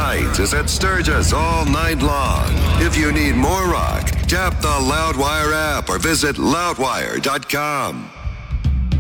night is at Sturgis all night long. If you need more rock, tap the Loudwire app or visit loudwire.com.